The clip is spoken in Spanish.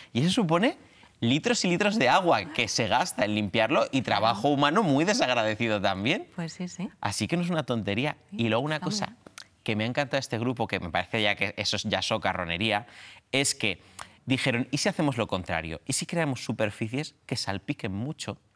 Y eso supone litros y litros de agua que se gasta en limpiarlo y trabajo humano muy desagradecido también. Pues sí, sí. Así que no es una tontería. Sí, Y luego una está muy cosa bien. que me ha encantado de este grupo, que me parece ya que eso es ya socarronería, es que dijeron, ¿y si hacemos lo contrario? ¿Y si creamos superficies que salpiquen mucho